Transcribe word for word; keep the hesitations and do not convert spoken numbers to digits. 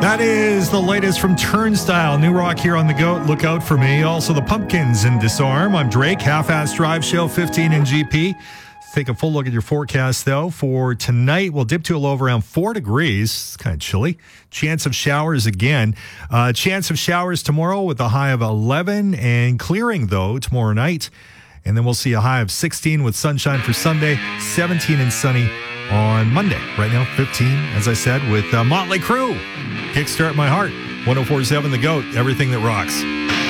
That is the latest from Turnstile. New rock here on The Goat. Look out for me. Also, the Pumpkins and Disarm. I'm Drake. Half-Ass Drive Show, fifteen in G P. Let's take a full look at your forecast, though. For tonight, we'll dip to a low of around four degrees. It's kind of chilly. Chance of showers again. Uh, chance of showers tomorrow with a high of eleven and clearing, though, tomorrow night. And then we'll see a high of sixteen with sunshine for Sunday, seventeen and sunny on Monday. Right now, fifteen, as I said, with uh, Motley Crue. Kickstart My Heart. one oh four point seven The Goat, everything that rocks.